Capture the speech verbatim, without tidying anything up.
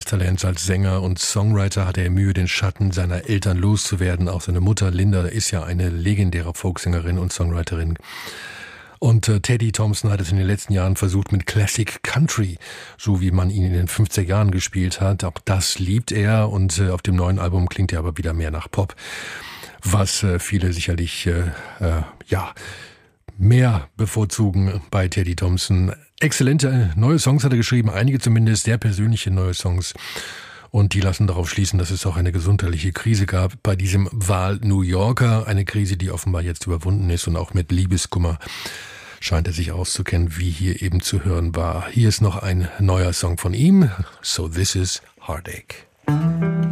Talents als Sänger und Songwriter hatte er Mühe, den Schatten seiner Eltern loszuwerden. Auch seine Mutter Linda ist ja eine legendäre Folksängerin und Songwriterin. Und äh, Teddy Thompson hat es in den letzten Jahren versucht mit Classic Country, so wie man ihn in den fünfziger Jahren gespielt hat. Auch das liebt er und äh, auf dem neuen Album klingt er aber wieder mehr nach Pop, was äh, viele sicherlich äh, äh, ja mehr bevorzugen bei Teddy Thompson. Exzellente neue Songs hat er geschrieben, einige zumindest sehr persönliche neue Songs. Und die lassen darauf schließen, dass es auch eine gesundheitliche Krise gab bei diesem Wahl-New Yorker. Eine Krise, die offenbar jetzt überwunden ist und auch mit Liebeskummer scheint er sich auszukennen, wie hier eben zu hören war. Hier ist noch ein neuer Song von ihm. So This Is Heartache.